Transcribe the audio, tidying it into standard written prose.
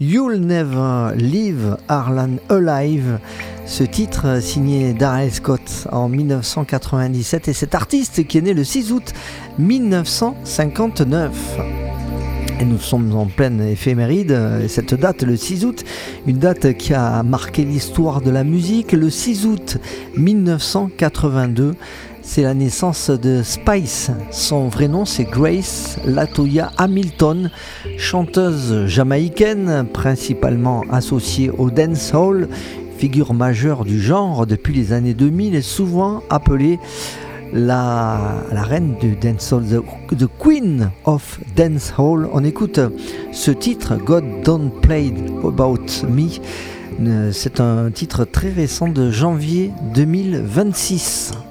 You'll Never Leave Harlan Alive. Ce titre signé Darrell Scott en 1997 et cet artiste qui est né le 6 août 1959. Et nous sommes en pleine éphéméride, cette date, le 6 août, une date qui a marqué l'histoire de la musique. Le 6 août 1982, c'est la naissance de Spice. Son vrai nom, c'est Grace Latoya Hamilton, chanteuse jamaïcaine, principalement associée au dancehall, figure majeure du genre depuis les années 2000 et souvent appelée la reine du dancehall, the Queen of Dancehall. On écoute ce titre, God Don't Play About Me. C'est un titre très récent de janvier 2026.